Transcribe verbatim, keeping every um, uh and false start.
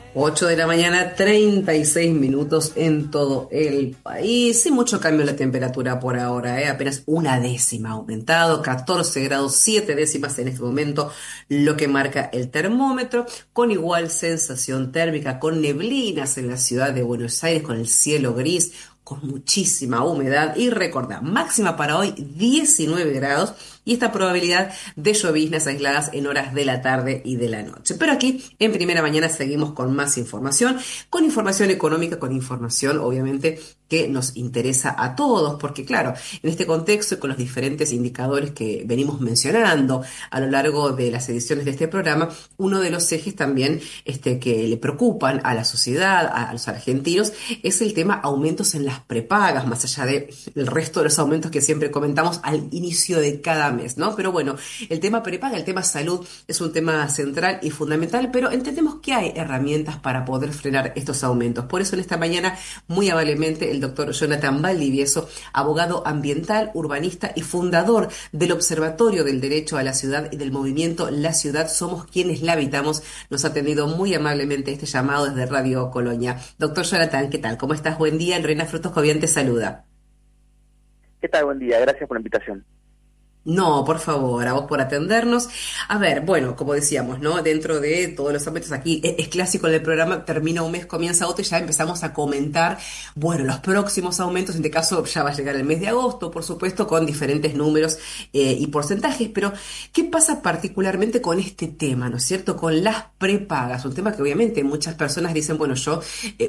Ocho de la mañana, treinta y seis minutos en todo el país. Sin mucho cambio en la temperatura por ahora, ¿eh? Apenas una décima ha aumentado, catorce grados, siete décimas en este momento, lo que marca el termómetro, con igual sensación térmica, con neblinas en la ciudad de Buenos Aires, con el cielo gris, con muchísima humedad. Y recordad, máxima para hoy diecinueve grados y esta probabilidad de lloviznas aisladas en horas de la tarde y de la noche. Pero aquí en Primera Mañana seguimos con más información, con información económica, con información obviamente que nos interesa a todos, porque claro, en este contexto y con los diferentes indicadores que venimos mencionando a lo largo de las ediciones de este programa, uno de los ejes también este, que le preocupan a la sociedad, a, a los argentinos, es el tema aumentos en las prepagas, más allá del resto de los aumentos que siempre comentamos al inicio de cada mes, ¿no? Pero bueno, el tema prepaga, el tema salud es un tema central y fundamental, pero entendemos que hay herramientas para poder frenar estos aumentos. Por eso en esta mañana, muy amablemente, el doctor Jonathan Valdivieso, abogado ambiental, urbanista y fundador del Observatorio del Derecho a la Ciudad y del movimiento La Ciudad Somos Quienes la Habitamos, nos ha atendido muy amablemente este llamado desde Radio Colonia. Doctor Jonathan, ¿qué tal? ¿Cómo estás? Buen día. Lorena Frutos Jovian te saluda. ¿Qué tal? Buen día, gracias por la invitación. No, por favor, a vos por atendernos. A ver, bueno, como decíamos, ¿no? Dentro de todos los ámbitos aquí, es, es clásico en el programa, termina un mes, comienza otro y ya empezamos a comentar, bueno, los próximos aumentos, en este caso ya va a llegar el mes de agosto, por supuesto, con diferentes números eh, y porcentajes, pero ¿qué pasa particularmente con este tema, ¿no es cierto? Con las prepagas, un tema que obviamente muchas personas dicen, bueno, yo eh,